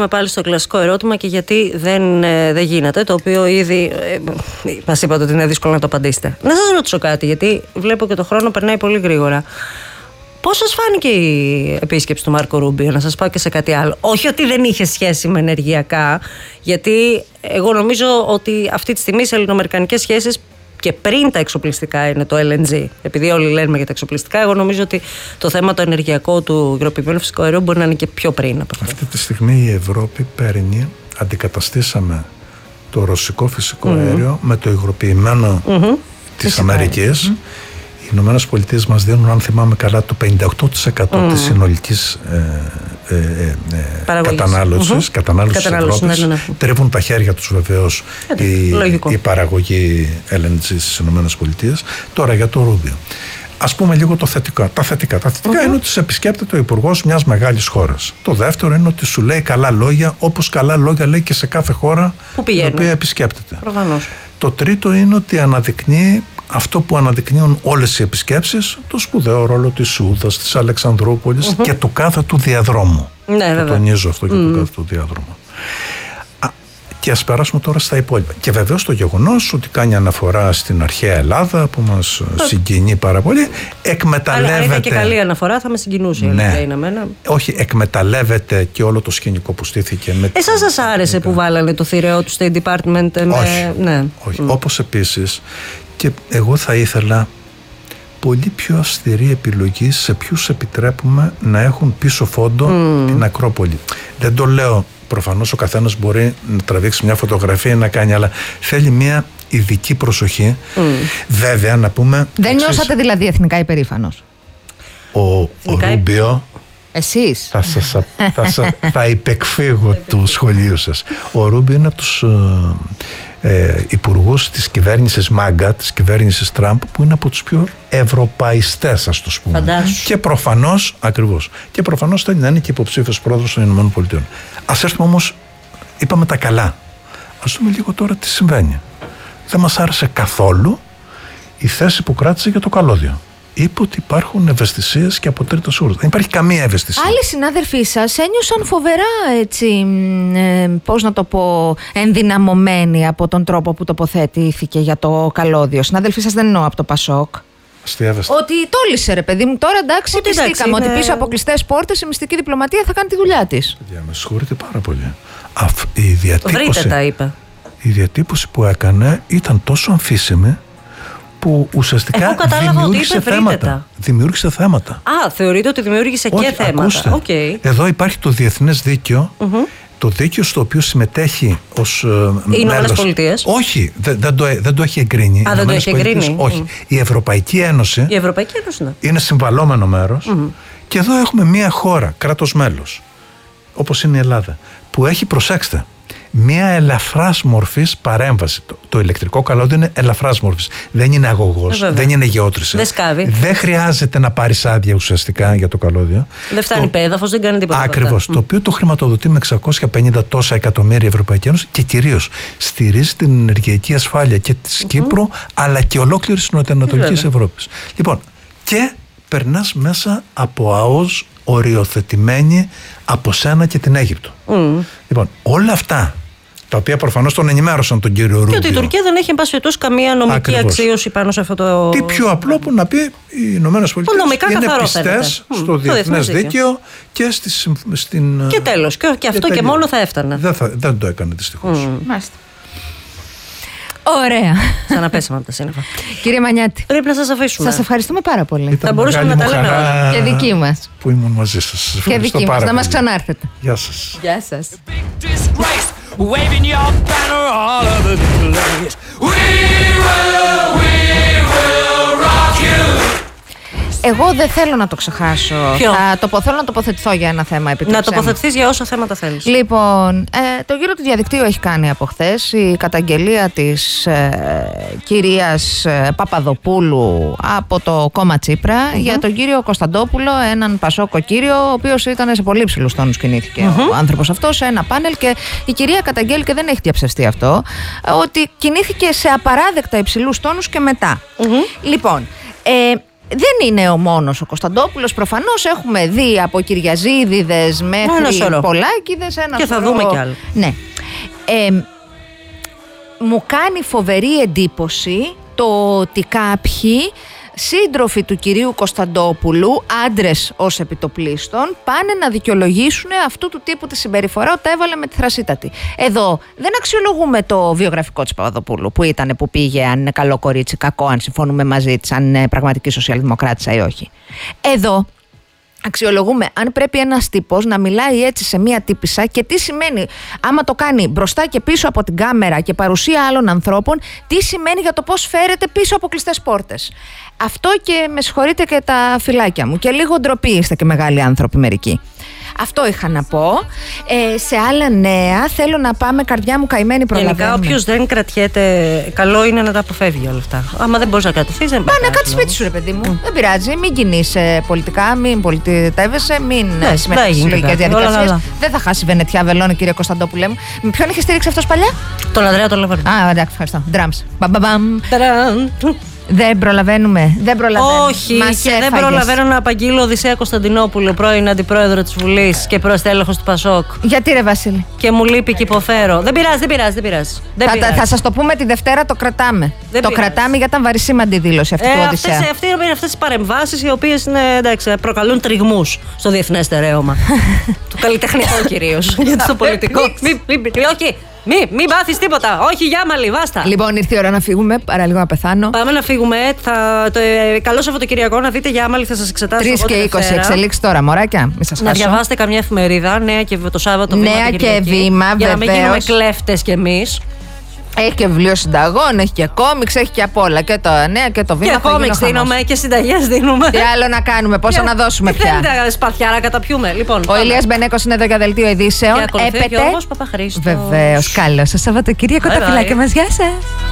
Πάλι στο κλασικό ερώτημα και γιατί δεν γίνεται, το οποίο ήδη μας είπατε ότι είναι δύσκολο να το απαντήσετε. Να σας ρωτήσω κάτι, γιατί βλέπω και το χρόνο περνάει πολύ γρήγορα. Πώς σας φάνηκε η επίσκεψη του Μάρκο Ρούμπιο? Να σας πάω και σε κάτι άλλο. Όχι ότι δεν είχε σχέση με ενεργειακά, γιατί εγώ νομίζω ότι αυτή τη στιγμή σε ελληνοαμερικανικές σχέσεις και πριν τα εξοπλιστικά είναι το LNG. Επειδή όλοι λένε για τα εξοπλιστικά, εγώ νομίζω ότι το θέμα το ενεργειακό του υγροποιημένου φυσικού αερίου μπορεί να είναι και πιο πριν από αυτό. Αυτή τη στιγμή η Ευρώπη παίρνει, αντικαταστήσαμε το ρωσικό φυσικό αέριο με το υγροποιημένο της Αμερικής. Οι Ηνωμένες Πολιτείες μας δίνουν, αν θυμάμαι καλά, το 58% της συνολικής κατανάλωσης της Ευρώπης. Τρίβουν τα χέρια τους βεβαίως η παραγωγή LNG στις Ηνωμένες Πολιτείες. Τώρα για το Ρούμπιο. Ας πούμε λίγο τα θετικά. Τα θετικά είναι ότι σε επισκέπτεται ο υπουργός μιας μεγάλης χώρας. Το δεύτερο είναι ότι σου λέει καλά λόγια, όπως καλά λόγια λέει και σε κάθε χώρα την οποία επισκέπτεται. Προφανώς. Το τρίτο είναι ότι αναδεικνύει αυτό που αναδεικνύουν όλες οι επισκέψεις, το σπουδαίο ρόλο της Σούδας, της Αλεξανδρούπολης και του κάθε του διαδρόμου. Ναι, το τονίζω αυτό και του κάθε του διαδρόμου. Και ας περάσουμε τώρα στα υπόλοιπα. Και βεβαίως το γεγονός ότι κάνει αναφορά στην αρχαία Ελλάδα που μας συγκινεί πάρα πολύ. Εκμεταλλεύεται. Αλλά είναι και καλή αναφορά, θα με συγκινούσε. Ναι. Όχι, εκμεταλλεύεται και όλο το σκηνικό που στήθηκε. Εσάς σας άρεσε που βάλανε το θηρεό του State Department? Όχι. Όπως επίσης και εγώ θα ήθελα πολύ πιο αυστηρή επιλογή σε ποιους επιτρέπουμε να έχουν πίσω φόντο την Ακρόπολη. Δεν το λέω. Προφανώς ο καθένας μπορεί να τραβήξει μια φωτογραφία να κάνει, αλλά θέλει μια ειδική προσοχή. Βέβαια, να πούμε. Δεν νιώσατε δηλαδή εθνικά υπερήφανος? Ο Ρούμπιο. Εσείς. Θα υπεκφύγω του σχολείου σας. Ο Ρούμπιο είναι από τους υπουργούς της κυβέρνησης Μάγκα, της κυβέρνησης Τραμπ, που είναι από τους πιο ευρωπαϊστές, ας το πούμε. Φαντάσου. Και προφανώς, ακριβώς, και προφανώς θέλει να είναι και υποψήφιος πρόεδρος των ΗΠΑ. Ας έρθουμε όμως, είπαμε τα καλά. Ας δούμε λίγο τώρα τι συμβαίνει. Δεν μας άρεσε καθόλου η θέση που κράτησε για το καλώδιο. Είπε ότι υπάρχουν ευαισθησίες και από τρίτες χώρες. Δεν υπάρχει καμία ευαισθησία. Άλλοι συνάδελφοί σας ένιωσαν φοβερά, έτσι, πώς να το πω, ενδυναμωμένοι από τον τρόπο που τοποθετήθηκε για το καλώδιο. Συνάδελφοί σας δεν εννοώ από το Πασόκ. Ότι τόλισε, ρε παιδί μου, τώρα εντάξει, πιστήκαμε ότι πίσω από κλειστές πόρτες η μυστική διπλωματία θα κάνει τη δουλειά της. Με συγχωρείτε πάρα πολύ. Βρείτε τα, είπε. Η διατύπωση που έκανε ήταν τόσο αμφίσιμη που ουσιαστικά δημιούργησε θέματα. Θεωρείτε ότι δημιούργησε και θέματα. Εδώ υπάρχει το διεθνές δίκαιο, το δίκαιο στο οποίο συμμετέχει ως οι Ηνωμένες Πολιτείες. Όχι, δεν το έχει εγκρίνει. Δεν το έχει εγκρίνει. Όχι. Η Ευρωπαϊκή Ένωση, είναι συμβαλόμενο μέρος και εδώ έχουμε μια χώρα, κράτος μέλος, όπως είναι η Ελλάδα, που έχει, προσέξτε, μια ελαφράς μορφής παρέμβαση. Το ηλεκτρικό καλώδιο είναι ελαφράς μορφής. Δεν είναι αγωγός, δεν είναι γεώτρηση. Δεν σκάβει. Δεν χρειάζεται να πάρεις άδεια ουσιαστικά για το καλώδιο. Δεν φτάνει πέδαφος, δεν κάνει τίποτα. Ακριβώς. Το οποίο το χρηματοδοτεί με 650 τόσα εκατομμύρια η Ευρωπαϊκή Ένωση και κυρίως στηρίζει την ενεργειακή ασφάλεια και της Κύπρου αλλά και ολόκληρης νοτιοανατολικής Ευρώπης. Λοιπόν, και περνάς μέσα από ΑΟΣ οριοθετημένη από σένα και την Αίγυπτο. Λοιπόν, όλα αυτά τα οποία προφανώς τον ενημέρωσαν τον κύριο Ρούμπιο. Και ότι η Τουρκία δεν έχει εν πάση περιπτώσει καμία νομική αξίωση πάνω σε αυτό το. Τι πιο απλό που να πει οι Ηνωμένες Πολιτείες είναι πιστές στο διεθνές δίκαιο και στην. Και τέλος. Και αυτό και μόνο θα έφτανε. Δεν το έκανε δυστυχώς. Μάλιστα. Ωραία. Ξαναπέσαμε από τα σύννεφα. Κύριε Μανιάτη, πρέπει να σας αφήσουμε. Σας ευχαριστούμε πάρα πολύ. Θα μπορούσαμε να τα λέμε όλα. Και δική μας. Που ήμουν μαζί σας. Και δική μας. Να μας ξανάρθετε. Γεια σας. Γεια σας. Εγώ δεν θέλω να το ξεχάσω. Θέλω να τοποθετηθώ για ένα θέμα. Να τοποθετηθείς για όσα θέματα θέλεις. Λοιπόν, το γύρο του διαδικτύου έχει κάνει από χθες η καταγγελία της κυρίας Παπαδοπούλου από το κόμμα Τσίπρα για τον κύριο Κωνσταντόπουλο, έναν Πασόκο κύριο, ο οποίος ήταν σε πολύ ψηλούς τόνους κινήθηκε ο άνθρωπος αυτός σε ένα πάνελ και η κυρία καταγγέλει, και δεν έχει διαψευστεί αυτό, ότι κινήθηκε σε απαράδεκτα υψηλούς τόνους και μετά. Λοιπόν, δεν είναι ο μόνος ο Κωνσταντόπουλος. Προφανώς έχουμε δει από Κυριαζίδηδες μέχρι Πολάκηδες. Και θα δούμε κι άλλο. Ναι. Μου κάνει φοβερή εντύπωση το ότι κάποιοι σύντροφοι του κυρίου Κωνσταντόπουλου, άντρες ως επιτοπλίστων, πάνε να δικαιολογήσουν αυτού του τύπου τη συμπεριφορά ότι τα έβαλε με τη θρασίτατη. Εδώ δεν αξιολογούμε το βιογραφικό της Παπαδοπούλου, που πήγε, αν είναι καλό κορίτσι, κακό, αν συμφωνούμε μαζί της, αν είναι πραγματική σοσιαλδημοκράτησα ή όχι. Εδώ αξιολογούμε αν πρέπει ένας τύπος να μιλάει έτσι σε μία τύπισσα και τι σημαίνει άμα το κάνει μπροστά και πίσω από την κάμερα και παρουσία άλλων ανθρώπων, τι σημαίνει για το πώς φέρεται πίσω από κλειστές πόρτες. Αυτό, και με συγχωρείτε και τα φυλάκια μου, και λίγο ντροπή είστε και μεγάλοι άνθρωποι μερικοί. Αυτό είχα να πω. Σε άλλα νέα θέλω να πάμε, καρδιά μου καημένη, προλαβαίνουμε. Γενικά, όποιος δεν κρατιέται, καλό είναι να τα αποφεύγει όλα αυτά. Άμα δεν μπορείς να κρατηθείς, δεν πάει. Πάνε, κάτσε σπίτι σου, ρε παιδί μου. Δεν πειράζει. Μην κινείσαι πολιτικά, μην πολιτεύεσαι, μην συμμετέχεις στις συλλογικές διαδικασίες. Δεν θα χάσει Βενετιά Βελώνη, κύριε Κωνσταντόπουλε μου. Με ποιον είχε στηρίξει αυτός παλιά? Τον Ανδρέα τον Λαβαρινό. Εντάξει, ευχαριστώ. Drums. Δεν προλαβαίνουμε. Όχι, και δεν προλαβαίνω να απαγγείλω Οδυσσέα Κωνσταντινόπουλο, πρώην αντιπρόεδρο της Βουλής και προστέλεχος του Πασόκ. Γιατί, ρε Βασίλη? Και μου λείπει και υποφέρω. Δεν πειράζει. Θα σας το πούμε τη Δευτέρα, το κρατάμε. Κρατάμε γιατί ήταν βαρισίμαντη δήλωση αυτή του Οδυσσέα. Αυτές οι παρεμβάσεις οι οποίες προκαλούν τριγμούς στο διεθνές στερέωμα. Το καλλιτεχνικό κυρίως. Γιατί στο πολιτικό. Όχι. Μην πάθεις τίποτα. Όχι, Γιάμαλη, βάστα. Λοιπόν, ήρθε η ώρα να φύγουμε. Παραλίγο να πεθάνω. Πάμε να φύγουμε. Καλό Σαββατοκυριακό να δείτε Γιάμαλη, θα σας εξετάσω. 3 και 20 εξελίξεις τώρα, μωράκια. Μην σας χάσω. Να διαβάσετε καμιά εφημερίδα, Νέα και το Σάββατο. Νέα και Βήμα, για να μην γίνουμε κλέφτες κι εμείς. Έχει και βιβλίο συνταγών, έχει και κόμιξ, έχει και απ' όλα. Και το Νέα και το Βήμα. Και κόμιξ δίνουμε και συνταγές δίνουμε. Τι άλλο να κάνουμε, πόσα να δώσουμε πια. Δεν σπαθιά να καταπιούμε. Λοιπόν, ο Ηλίας Μπενέκος είναι εδώ για δελτίο ειδήσεων. Και ακολουθεί ο Γιώργος Παπαχρήστος. Βεβαίως. Καλό σας Σαββατοκύριακο, τα φιλάκια μας. Γεια σας.